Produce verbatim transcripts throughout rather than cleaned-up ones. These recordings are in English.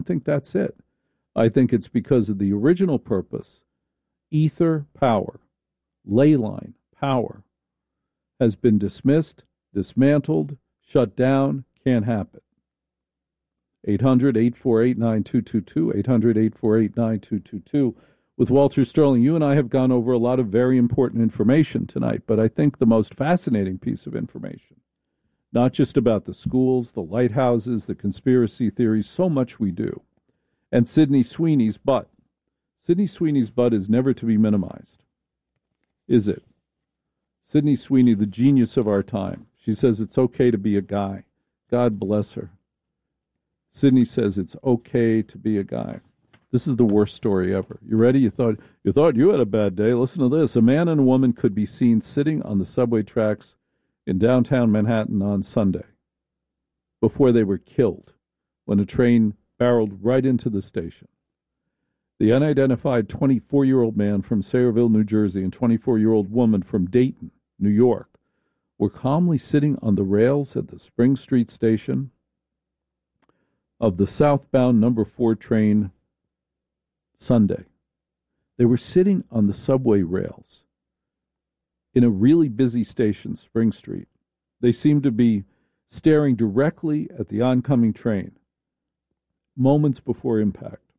think that's it. I think it's because of the original purpose, ether power, ley line power, has been dismissed, dismantled, shut down, can't happen. eight hundred, eight four eight, nine two two two, eight hundred, eight four eight, nine two two two. With Walter Sterling, you and I have gone over a lot of very important information tonight, but I think the most fascinating piece of information, not just about the schools, the lighthouses, the conspiracy theories, so much we do, and Sydney Sweeney's butt. Sydney Sweeney's butt is never to be minimized, is it? Sydney Sweeney, the genius of our time. She says it's okay to be a guy. God bless her. Sydney says it's okay to be a guy. This is the worst story ever. You ready? You thought you thought you had a bad day. Listen to this. A man and a woman could be seen sitting on the subway tracks in downtown Manhattan on Sunday before they were killed when a train barreled right into the station. The unidentified twenty-four-year-old man from Sayreville, New Jersey, and twenty-four-year-old woman from Dayton, New York, were calmly sitting on the rails at the Spring Street station of the southbound number four train Sunday. They were sitting on the subway rails in a really busy station, Spring Street. They seemed to be staring directly at the oncoming train moments before impact.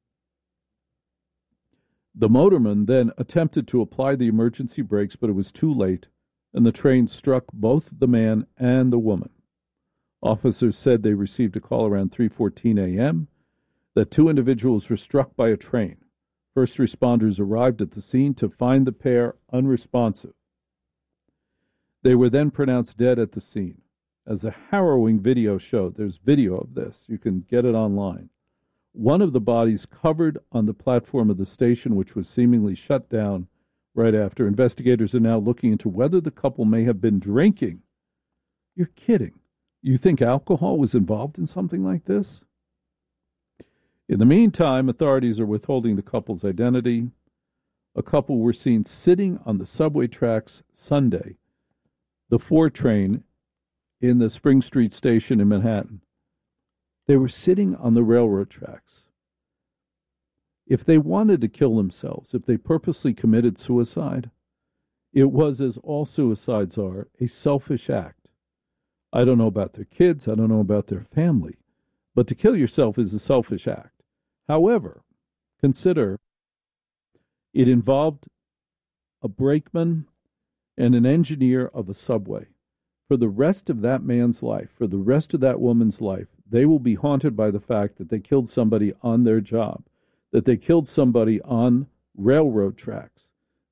The motorman then attempted to apply the emergency brakes, but it was too late, and the train struck both the man and the woman. Officers said they received a call around three fourteen a.m. that two individuals were struck by a train. First responders arrived at the scene to find the pair unresponsive. They were then pronounced dead at the scene. As a harrowing video showed, there's video of this, you can get it online. One of the bodies covered on the platform of the station, which was seemingly shut down right after. Investigators are now looking into whether the couple may have been drinking. You're kidding. You think alcohol was involved in something like this? In the meantime, authorities are withholding the couple's identity. A couple were seen sitting on the subway tracks Sunday, the four train in the Spring Street station in Manhattan. They were sitting on the railroad tracks. If they wanted to kill themselves, if they purposely committed suicide, it was, as all suicides are, a selfish act. I don't know about their kids, I don't know about their family, but to kill yourself is a selfish act. However, consider it involved a brakeman and an engineer of a subway. For the rest of that man's life, for the rest of that woman's life, they will be haunted by the fact that they killed somebody on their job, that they killed somebody on railroad tracks.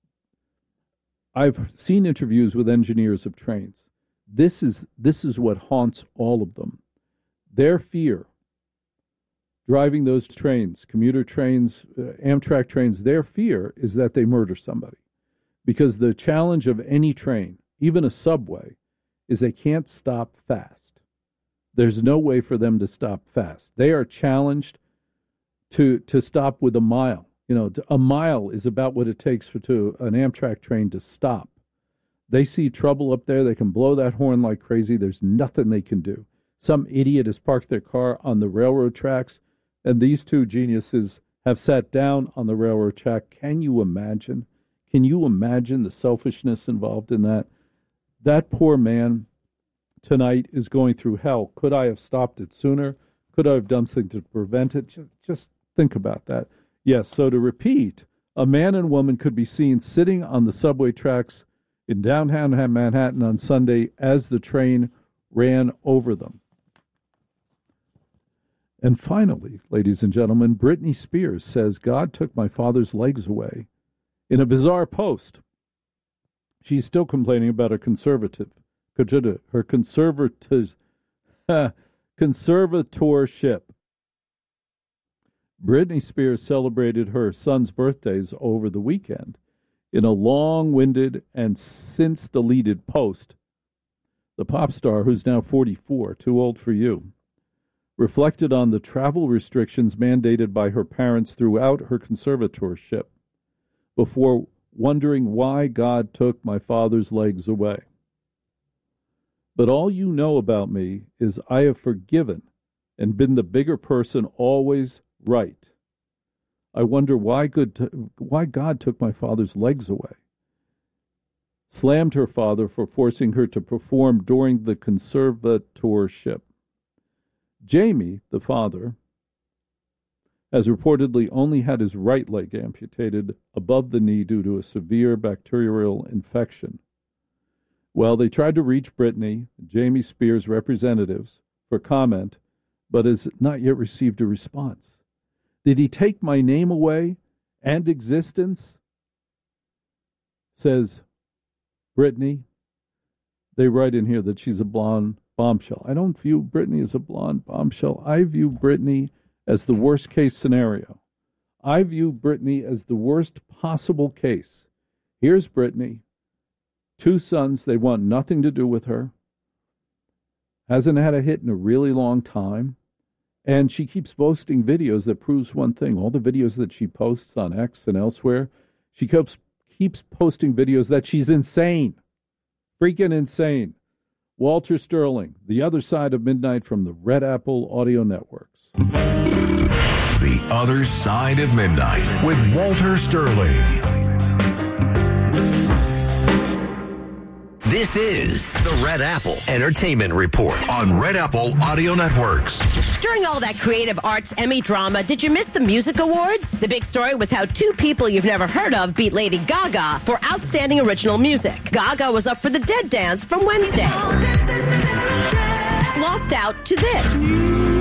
I've seen interviews with engineers of trains. This is this is what haunts all of them. Their fear, driving those trains, commuter trains, uh, Amtrak trains, their fear is that they murder somebody. Because the challenge of any train, even a subway, is they can't stop fast. There's no way for them to stop fast. They are challenged to to stop with a mile. You know, a mile is about what it takes for to an Amtrak train to stop. They see trouble up there. They can blow that horn like crazy. There's nothing they can do. Some idiot has parked their car on the railroad tracks, and these two geniuses have sat down on the railroad track. Can you imagine? Can you imagine the selfishness involved in that? That poor man tonight is going through hell. Could I have stopped it sooner? Could I have done something to prevent it? Just, just think about that. Yes, so to repeat, a man and woman could be seen sitting on the subway tracks in downtown Manhattan on Sunday as the train ran over them. And finally, ladies and gentlemen, Britney Spears says, God took my father's legs away. In a bizarre post, she's still complaining about her conservative, her conservative, conservatorship. Britney Spears celebrated her son's birthdays over the weekend in a long-winded and since-deleted post. The pop star, who's now forty-four, too old for you, reflected on the travel restrictions mandated by her parents throughout her conservatorship before wondering why God took my father's legs away. But all you know about me is I have forgiven and been the bigger person always right. I wonder why good t- why God took my father's legs away. Slammed her father for forcing her to perform during the conservatorship. Jamie, the father, has reportedly only had his right leg amputated above the knee due to a severe bacterial infection. Well, they tried to reach Britney, Jamie Spears' representatives, for comment, but has not yet received a response. Did he take my name away and existence? Says Britney. They write in here that she's a blonde bombshell. I don't view Britney as a blonde bombshell. I view Britney as the worst case scenario. I view Britney as the worst possible case. Here's Britney. Two sons, they want nothing to do with her. Hasn't had a hit in a really long time. And she keeps posting videos that proves one thing. All the videos that she posts on X and elsewhere, she keeps, keeps posting videos that she's insane. Freaking insane. Walter Sterling, The Other Side of Midnight from the Red Apple Audio Networks. The Other Side of Midnight with Walter Sterling. This is the Red Apple Entertainment Report on Red Apple Audio Networks. During all that creative arts Emmy drama, did you miss the music awards? The big story was how two people you've never heard of beat Lady Gaga for Outstanding Original Music. Gaga was up for the Dead Dance from Wednesday. Lost out to this.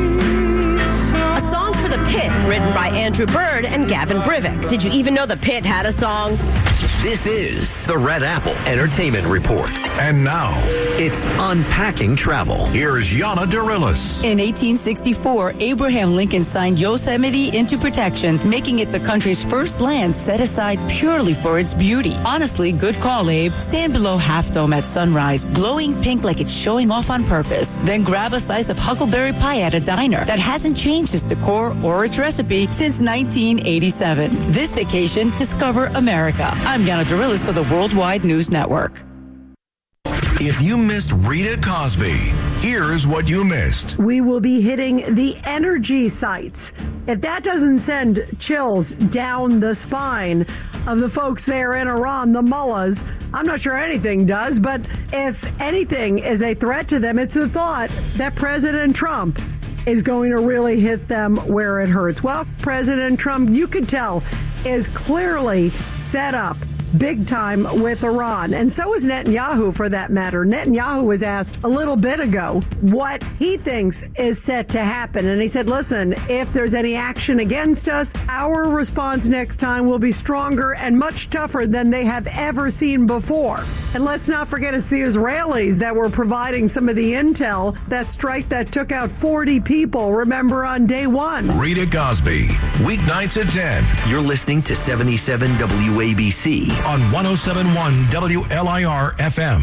A song for the Pit, written by Andrew Bird and Gavin Brivik. Did you even know the Pit had a song? This is the Red Apple Entertainment Report. And now, it's Unpacking Travel. Here's Yana Dorillis. In eighteen sixty-four, Abraham Lincoln signed Yosemite into protection, making it the country's first land set aside purely for its beauty. Honestly, good call, Abe. Stand below Half Dome at sunrise, glowing pink like it's showing off on purpose. Then grab a slice of huckleberry pie at a diner that hasn't changed its decor or its recipe since nineteen eighty-seven. This vacation, discover America. I'm Yana Dorillis for the Worldwide News Network. If you missed Rita Cosby, here's what you missed. We will be hitting the energy sites. If that doesn't send chills down the spine of the folks there in Iran, the mullahs, I'm not sure anything does, but if anything is a threat to them, it's the thought that President Trump is going to really hit them where it hurts. Well, President Trump, you could tell, is clearly fed up big time with Iran. And so is Netanyahu, for that matter. Netanyahu was asked a little bit ago what he thinks is set to happen. And he said, listen, if there's any action against us, our response next time will be stronger and much tougher than they have ever seen before. And let's not forget, it's the Israelis that were providing some of the intel, that strike that took out forty people, remember, on day one. Rita Cosby, weeknights at ten. You're listening to seventy-seven W A B C. On one oh seven point one W L I R F M.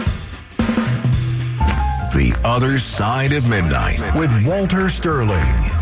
The Other Side of Midnight with Walter Sterling.